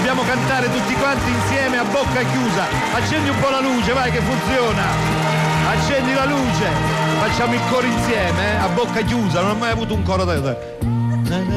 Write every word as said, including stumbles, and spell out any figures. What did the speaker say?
Dobbiamo cantare tutti quanti insieme a bocca chiusa. Accendi un po' la luce, vai che funziona. Accendi la luce. Facciamo il coro insieme, eh? A bocca chiusa. Non ho mai avuto un coro da...